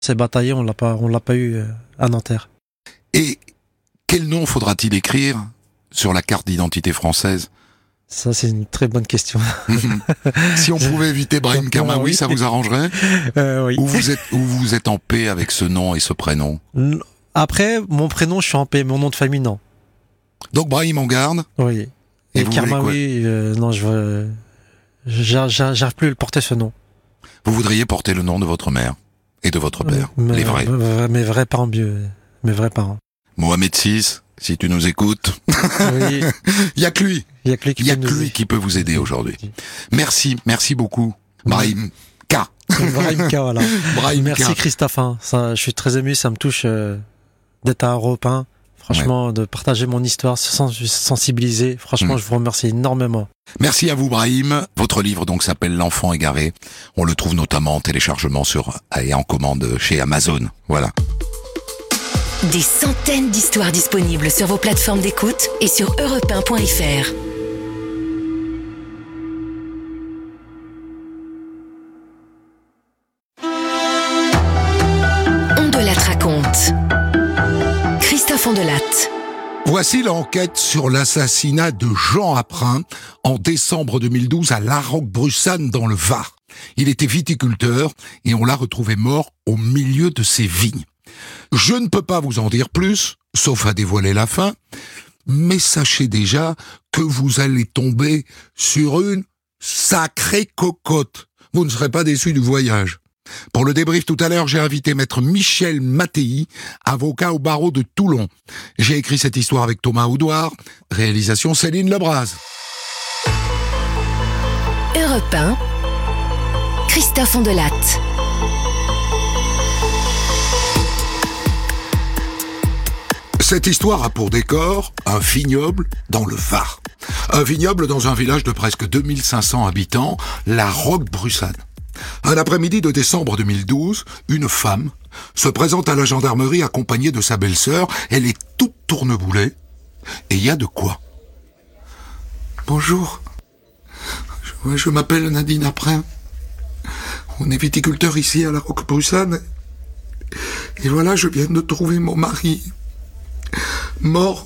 C'est bataillé, on l'a pas eu à Nanterre. Et quel nom faudra-t-il écrire sur la carte d'identité française? Ça, c'est une très bonne question. Si on pouvait éviter Brahim Kermaoui, ça vous arrangerait? Oui. Ou vous êtes en paix avec ce nom et ce prénom? Après, mon prénom, je suis en paix, mon nom de famille, non. Donc Brahim, on garde? Oui. Et vous Kermaoui, non, j'arrive plus à le porter, ce nom. Vous voudriez porter le nom de votre mère et de votre père, les vrais. Mes vrais parents, mes vrais parents. Mohamed VI, si tu nous écoutes. Oui. Il y a que lui. Il y a que lui qui peut vous aider aujourd'hui. Merci beaucoup, Brahim K. Brahim K, voilà. Brahim Merci K. Christophe. Je suis très ému, ça me touche d'être à Europe 1. Franchement, de partager mon histoire, sensibiliser. Franchement, je vous remercie énormément. Merci à vous, Brahim. Votre livre donc s'appelle L'enfant égaré. On le trouve notamment en téléchargement et en commande chez Amazon. Voilà. Des centaines d'histoires disponibles sur vos plateformes d'écoute et sur europe1.fr. On de la raconte. Christophe Ondelatte. Voici l'enquête sur l'assassinat de Jean Aprin en décembre 2012 à Laroque-Brussanne dans le Var. Il était viticulteur et on l'a retrouvé mort au milieu de ses vignes. Je ne peux pas vous en dire plus, sauf à dévoiler la fin, mais sachez déjà que vous allez tomber sur une sacrée cocotte. Vous ne serez pas déçus du voyage. Pour le débrief tout à l'heure, j'ai invité maître Michel Mattei, avocat au barreau de Toulon. J'ai écrit cette histoire avec Thomas Audouard, réalisation Céline Lebras. Europe 1, Christophe Ondelatte. Cette histoire a pour décor un vignoble dans le Var. Un vignoble dans un village de presque 2500 habitants, Laroque-Brussanne. Un après-midi de décembre 2012, une femme se présente à la gendarmerie accompagnée de sa belle-sœur. Elle est toute tourneboulée. Et il y a de quoi. Bonjour. Je m'appelle Nadine Aprin. On est viticulteur ici à Laroque-Brussanne. Et voilà, je viens de trouver mon mari mort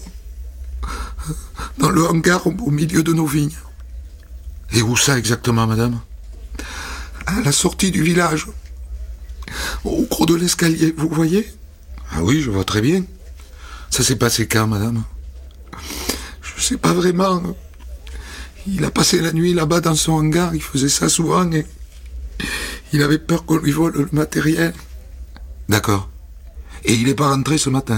dans le hangar au milieu de nos vignes. Et où ça exactement, madame? À la sortie du village, au gros de l'escalier, vous voyez? Ah oui, je vois très bien. Ça s'est passé quand, madame? Je sais pas vraiment. Il a passé la nuit là-bas dans son hangar, il faisait ça souvent et il avait peur qu'on lui vole le matériel. D'accord. Et il n'est pas rentré ce matin?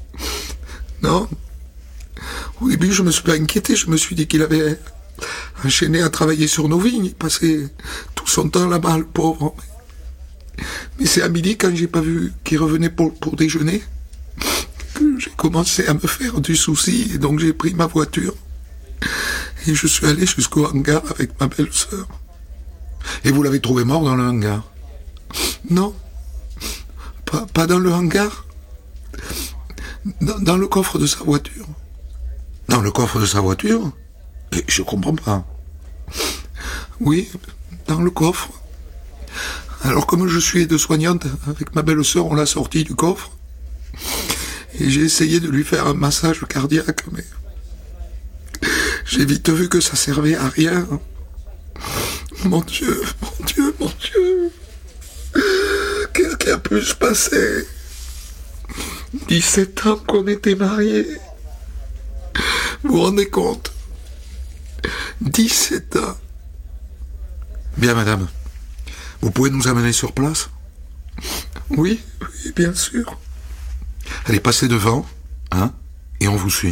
Non. Au début, je me suis pas inquiété, je me suis dit qu'il avait enchaîné à travailler sur nos vignes, il passait tout son temps là-bas, le pauvre. Mais c'est à midi, quand j'ai pas vu qu'il revenait pour déjeuner, que j'ai commencé à me faire du souci, et donc j'ai pris ma voiture, et je suis allé jusqu'au hangar avec ma belle-sœur. Et vous l'avez trouvé mort dans le hangar? Non, pas dans le hangar, dans le coffre de sa voiture. Dans le coffre de sa voiture? Et je comprends pas. Oui, dans le coffre. Alors comme je suis aide-soignante, avec ma belle-sœur, on l'a sorti du coffre. Et j'ai essayé de lui faire un massage cardiaque, mais j'ai vite vu que ça servait à rien. Mon Dieu, mon Dieu, mon Dieu. Qu'est-ce qui a pu se passer? 17 ans qu'on était mariés. Vous vous rendez compte? 17 ans. Bien, madame. Vous pouvez nous amener sur place? Oui, bien sûr. Allez, passez devant, hein, et on vous suit.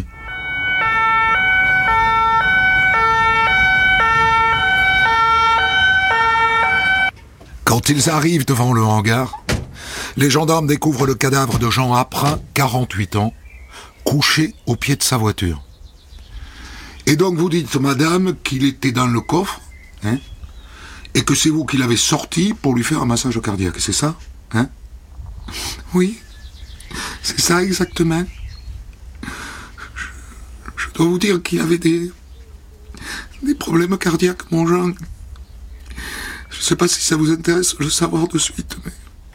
Quand ils arrivent devant le hangar, les gendarmes découvrent le cadavre de Jean Aprin, 48 ans, couché au pied de sa voiture. Et donc vous dites, madame, qu'il était dans le coffre, hein, et que c'est vous qui l'avez sorti pour lui faire un massage cardiaque, c'est ça, hein? Oui, c'est ça exactement. Je dois vous dire qu'il avait des problèmes cardiaques, mon Jean. Je ne sais pas si ça vous intéresse de le savoir de suite, mais